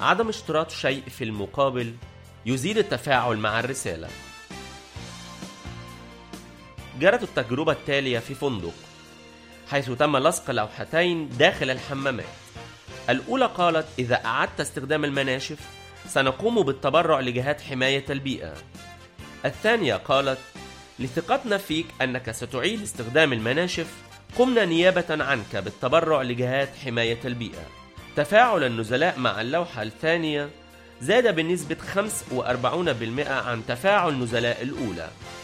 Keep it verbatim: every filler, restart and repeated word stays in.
عدم اشتراط شيء في المقابل يزيد التفاعل مع الرسالة. جرت التجربة التالية في فندق، حيث تم لصق لوحتين داخل الحمامات. الأولى قالت: إذا أعدت استخدام المناشف سنقوم بالتبرع لجهات حماية البيئة. الثانية قالت: لثقتنا فيك أنك ستعيد استخدام المناشف قمنا نيابة عنك بالتبرع لجهات حماية البيئة. تفاعل النزلاء مع اللوحة الثانية زاد بنسبة خمسة وأربعين بالمئة عن تفاعل نزلاء الأولى.